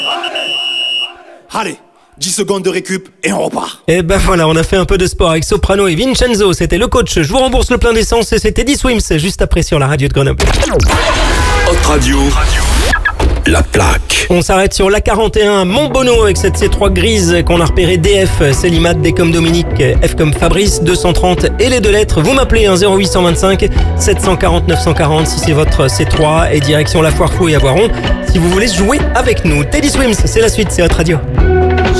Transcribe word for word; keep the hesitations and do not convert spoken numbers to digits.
Allez, dix secondes de récup et on repart. Et ben voilà, on a fait un peu de sport avec Soprano et Vincenzo. C'était le coach. Je vous rembourse le plein d'essence et c'était Teddy Swims juste après sur la radio de Grenoble. Hot Radio, la plaque. On s'arrête sur l'A quarante et un Montbono avec cette C trois grise qu'on a repérée D F, Célimat, D comme Dominique, F comme Fabrice, deux cent trente et les deux lettres. Vous m'appelez un zéro huit cent vingt-cinq sept cent quarante neuf cent quarante si c'est votre C trois et direction La Foire Fou et Avoiron si vous voulez jouer avec nous. Teddy Swims, c'est la suite, c'est Hot Radio.